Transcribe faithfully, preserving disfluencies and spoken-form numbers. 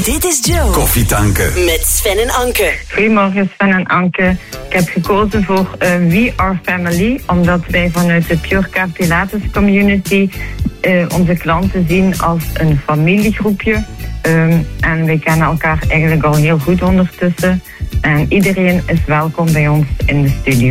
Dit is Joe. Koffie tanken. Met Sven en Anke. Goedemorgen Sven en Anke. Ik heb gekozen voor uh, We Are Family, omdat wij vanuit de Purecare Pilates community uh, onze klanten zien als een familiegroepje. Um, en we kennen elkaar eigenlijk al heel goed ondertussen. En iedereen is welkom bij ons in de studio.